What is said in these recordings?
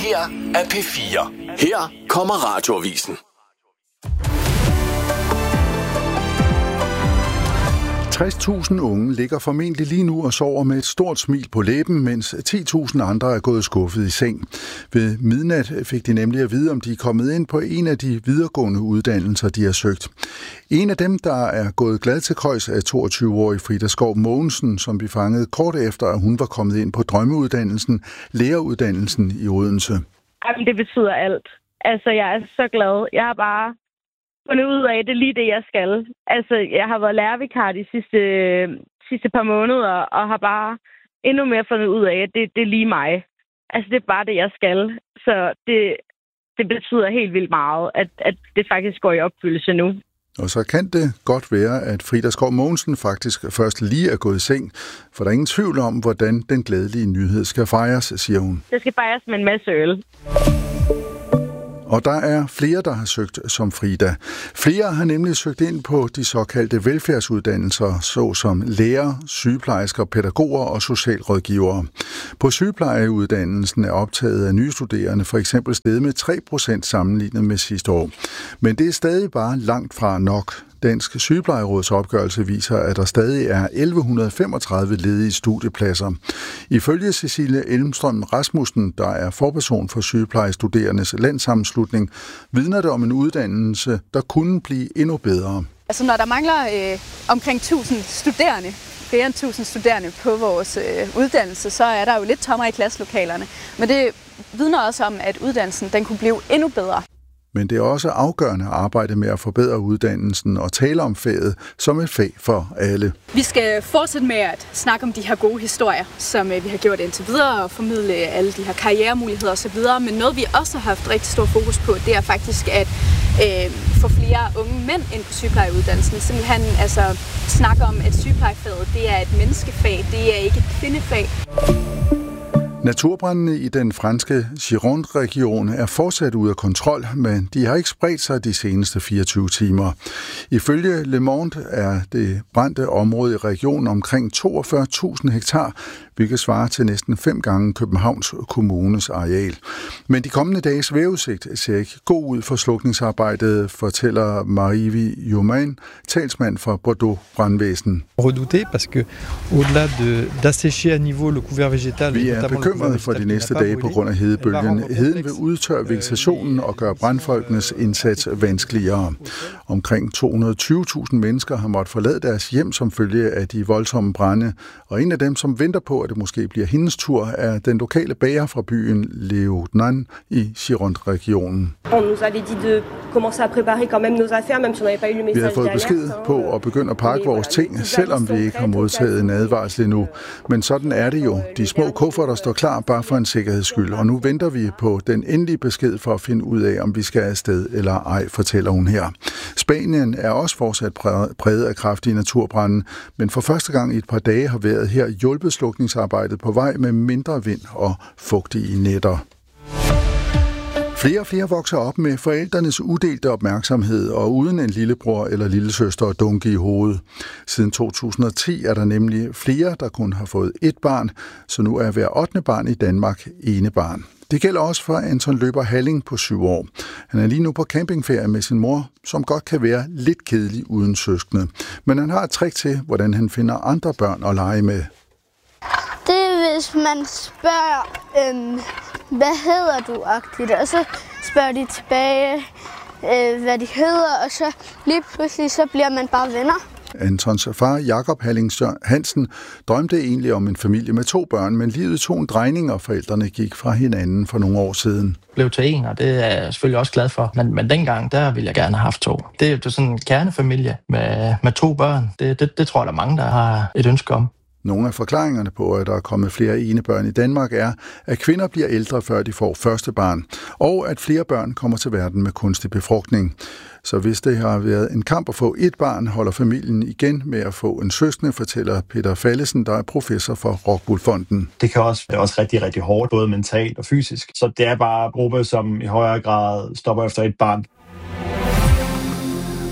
her er P4. Her kommer Radioavisen. 60.000 unge ligger formentlig lige nu og sover med et stort smil på læben, mens 10.000 andre er gået skuffet i seng. Ved midnat fik de nemlig at vide, om de er kommet ind på en af de videregående uddannelser, de har søgt. En af dem, der er gået glad til køjs, er 22-årig Frida Skov Mogensen, som vi fangede kort efter, at hun var kommet ind på drømmeuddannelsen, læreruddannelsen i Odense. Jamen, det betyder alt. Altså, jeg er så glad. Jeg har bare fundet ud af, at det er lige det, jeg skal. Altså, jeg har været lærervikar de sidste par måneder, og har bare endnu mere fundet ud af, at det er lige mig. Altså, det er bare det, jeg skal. Så det betyder helt vildt meget, at det faktisk går i opfyldelse nu. Og så kan det godt være, at Frida Skov Mogensen faktisk først lige er gået i seng, for der er ingen tvivl om, hvordan den glædelige nyhed skal fejres, siger hun. Det skal fejres med en masse øl. Og der er flere, der har søgt som Frida. Flere har nemlig søgt ind på de såkaldte velfærdsuddannelser, såsom lærer, sygeplejersker, pædagoger og socialrådgivere. På sygeplejeuddannelsen er optaget af nye studerende for eksempel steget med 3% sammenlignet med sidste år. Men det er stadig bare langt fra nok. Dansk Sygeplejeråds opgørelse viser, at der stadig er 1135 ledige studiepladser. Ifølge Cecilie Elmstrøm Rasmussen, der er forperson for sygeplejestuderendes landssammenslutning, vidner det om en uddannelse, der kunne blive endnu bedre. Altså når der mangler omkring 1000 studerende, flere end 1000 studerende på vores uddannelse, så er der jo lidt tommere i klasselokalerne. Men det vidner også om, at uddannelsen den kunne blive endnu bedre. Men det er også afgørende at arbejde med at forbedre uddannelsen og tale om faget som et fag for alle. Vi skal fortsætte med at snakke om de her gode historier, som vi har gjort indtil videre, og formidle alle de her karrieremuligheder osv. Men noget, vi også har haft rigtig stor fokus på, det er faktisk at få flere unge mænd ind på sygeplejeuddannelsen. Simpelthen snakke om, at sygeplejefaget det er et menneskefag, det er ikke et kvindefag. Naturbrændene i den franske Gironde-region er fortsat ude af kontrol, men de har ikke spredt sig de seneste 24 timer. Ifølge Le Monde er det brændte område i regionen omkring 42.000 hektar, hvilket svarer til næsten 5 gange Københavns Kommunes areal. Men de kommende dages vejrudsigt ser ikke god ud for slukningsarbejdet, fortæller Marie Jumain, talsmand for Bordeaux Brandvæsen. Redouté, parce que au-delà d'assécher à niveau le couvert végétal. Vi er bekymrede for de næste dage på grund af hedebølgen. Heden vil udtørre vegetationen og gøre brandfolkenes indsats vanskeligere. Omkring 220.000 mennesker har måttet forlade deres hjem som følge af de voldsomme brande, og en af dem, som venter på, at det måske bliver hendes tur, er den lokale bager fra byen Léognan i Gironde-regionen. Vi har fået besked på at begynde at pakke vores ting, selvom vi ikke har modtaget en advarsel endnu. Men sådan er det jo. De små kufferter står klar bare for en sikkerheds skyld, og nu venter vi på den endelige besked for at finde ud af, om vi skal afsted eller ej, fortæller hun her. Spanien er også fortsat præget af kraftige naturbrande, men for første gang i et par dage har vejret her hjulpet slukningsarbejdet på vej med mindre vind og fugtige nætter. Flere og flere vokser op med forældrenes udelte opmærksomhed og uden en lillebror eller lillesøster at dunke i hovedet. Siden 2010 er der nemlig flere, der kun har fået ét barn, så nu er hver 8. barn i Danmark enebarn. Det gælder også for Anton Løber Halling på 7 år. Han er lige nu på campingferie med sin mor, som godt kan være lidt kedelig uden søskende. Men han har et trick til, hvordan han finder andre børn at lege med. Det er, hvis man spørger, hvad hedder du-agtigt, og så spørger de tilbage, hvad de hedder, og så lige pludselig så bliver man bare venner. Antons far, Jakob Halling Hansen, drømte egentlig om en familie med 2 børn, men livet tog en drejning, og forældrene gik fra hinanden for nogle år siden. Blev til 1, og det er jeg selvfølgelig også glad for. Men dengang, der ville jeg gerne have haft 2. Det er sådan en kernefamilie med 2 børn. Det tror jeg, der er mange, der har et ønske om. Nogle af forklaringerne på, at der er kommet flere enebørn i Danmark, er, at kvinder bliver ældre, før de får første barn, og at flere børn kommer til verden med kunstig befrugtning. Så hvis det har været en kamp at få 1 barn, holder familien igen med at få en søskende, fortæller Peter Fallesen, der er professor for Rockwool Fonden. Det er også rigtig, rigtig hårdt, både mentalt og fysisk. Så det er bare en gruppe, som i højere grad stopper efter 1 barn.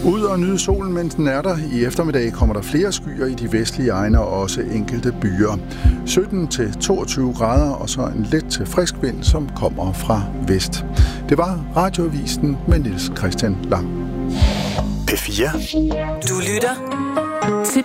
Ud og nyde solen, mens den er der. I eftermiddag kommer der flere skyer i de vestlige egne og også enkelte byer. 17-22 grader og så en let til frisk vind, som kommer fra vest. Det var Radioavisen med Niels Christian Lang. P4. Du lytter til